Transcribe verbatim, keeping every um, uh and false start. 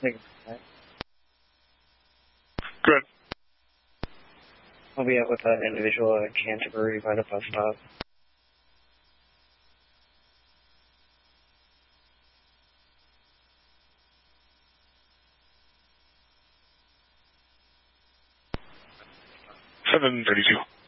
Good. I'll be out with that individual at Canterbury by the bus stop. seven thirty-two.